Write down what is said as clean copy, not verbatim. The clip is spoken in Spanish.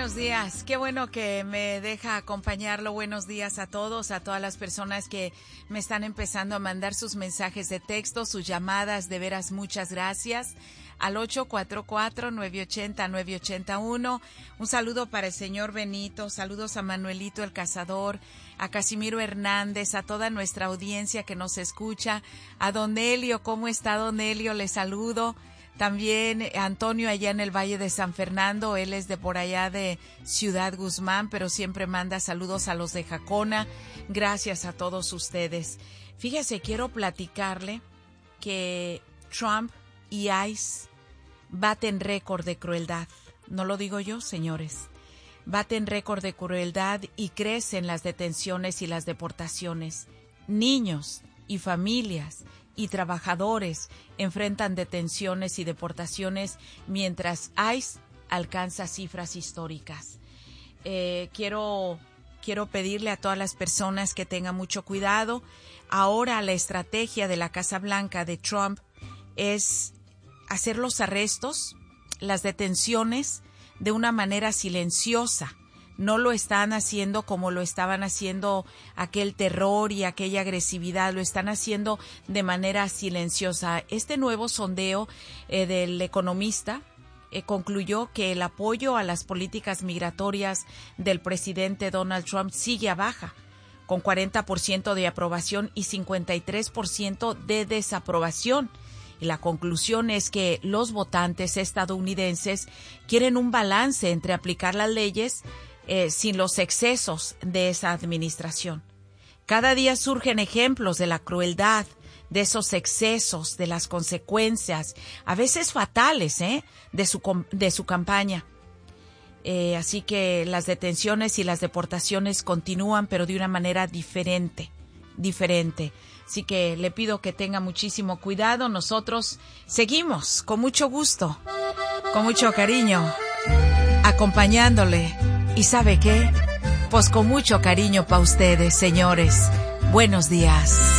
Buenos días, qué bueno que me deja acompañarlo. Buenos días a todos, a todas las personas que me están empezando a mandar sus mensajes de texto, sus llamadas, de veras muchas gracias. Al 844-980-981. Un saludo para el señor Benito, saludos a Manuelito el Cazador, a Casimiro Hernández, a toda nuestra audiencia que nos escucha, a don Helio, ¿cómo está don Helio? Le saludo. También Antonio allá en el Valle de San Fernando, él es de por allá de Ciudad Guzmán, pero siempre manda saludos a los de Jacona. Gracias a todos ustedes. Fíjese, quiero platicarle que Trump y ICE baten récord de crueldad. No lo digo yo, señores. Baten récord de crueldad y crecen las detenciones y las deportaciones. Niños y familias y trabajadores enfrentan detenciones y deportaciones mientras ICE alcanza cifras históricas. Quiero pedirle a todas las personas que tengan mucho cuidado. Ahora la estrategia de la Casa Blanca de Trump es hacer los arrestos, las detenciones de una manera silenciosa. No lo están haciendo como lo estaban haciendo aquel terror y aquella agresividad, lo están haciendo de manera silenciosa. Este nuevo sondeo del Economista concluyó que el apoyo a las políticas migratorias del presidente Donald Trump sigue a baja, con 40% de aprobación y 53% de desaprobación. Y la conclusión es que los votantes estadounidenses quieren un balance entre aplicar las leyes sin los excesos de esa administración. Cada día surgen ejemplos de la crueldad, de esos excesos, de las consecuencias, a veces fatales, de su campaña. Así que las detenciones y las deportaciones continúan, pero de una manera diferente. Así que le pido que tenga muchísimo cuidado. Nosotros seguimos con mucho gusto, con mucho cariño, acompañándole. ¿Y sabe qué? Pues con mucho cariño para ustedes, señores. Buenos días.